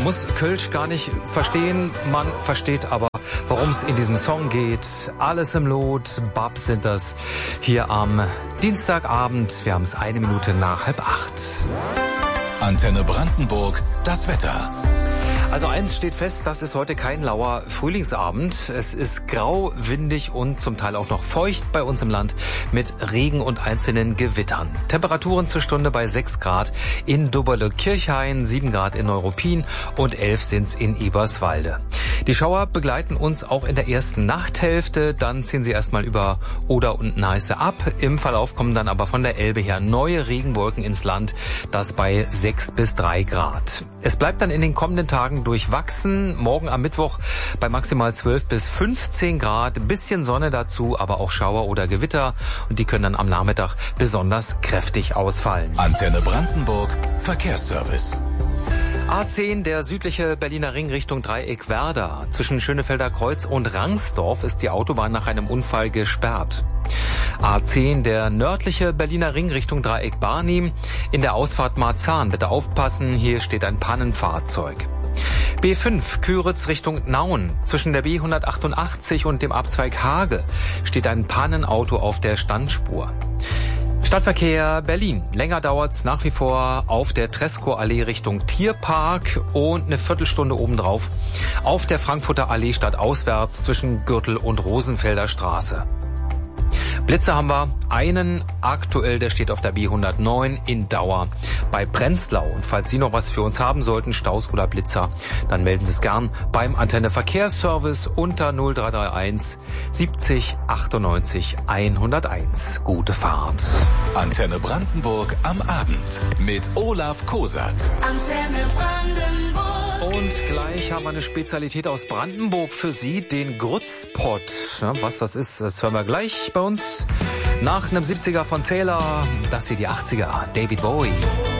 muss Kölsch gar nicht verstehen, man versteht aber, worum es in diesem Song geht. Alles im Lot, Babs sind das hier am Dienstagabend. Wir haben es 1 Minute nach 7:30. Antenne Brandenburg, das Wetter. Also eins steht fest, das ist heute kein lauer Frühlingsabend. Es ist grau, windig und zum Teil auch noch feucht bei uns im Land mit Regen und einzelnen Gewittern. Temperaturen zur Stunde bei 6 Grad in Dubberle-Kirchhain, 7 Grad in Neuruppin und 11 sind's in Eberswalde. Die Schauer begleiten uns auch in der ersten Nachthälfte, dann ziehen sie erstmal über Oder und Neiße ab. Im Verlauf kommen dann aber von der Elbe her neue Regenwolken ins Land, das bei 6 bis 3 Grad. Es bleibt dann in den kommenden Tagen durchwachsen. Morgen am Mittwoch bei maximal 12 bis 15 Grad. Bisschen Sonne dazu, aber auch Schauer oder Gewitter. Und die können dann am Nachmittag besonders kräftig ausfallen. Antenne Brandenburg, Verkehrsservice. A10, der südliche Berliner Ring Richtung Dreieck Werder. Zwischen Schönefelder Kreuz und Rangsdorf ist die Autobahn nach einem Unfall gesperrt. A10, der nördliche Berliner Ring Richtung Dreieck Barnim. In der Ausfahrt Marzahn bitte aufpassen, hier steht ein Pannenfahrzeug. B5, Küritz Richtung Nauen. Zwischen der B188 und dem Abzweig Hage steht ein Pannenauto auf der Standspur. Stadtverkehr Berlin. Länger dauert's nach wie vor auf der Tresco-Allee Richtung Tierpark und eine Viertelstunde obendrauf auf der Frankfurter Allee stadtauswärts zwischen Gürtel und Rosenfelder Straße. Blitze haben wir einen aktuell, der steht auf der B109 in Dauer bei Prenzlau. Und falls Sie noch was für uns haben sollten, Staus oder Blitzer, dann melden Sie es gern beim Antenne Verkehrsservice unter 0331 70 98 101. Gute Fahrt. Antenne Brandenburg am Abend mit Olaf Kosat. Antenne Brandenburg. Und gleich haben wir eine Spezialität aus Brandenburg für Sie, den Grützpott. Ja, was das ist, das hören wir glich bei uns. Nach einem 70er von Sailor, das hier die 80er, David Bowie.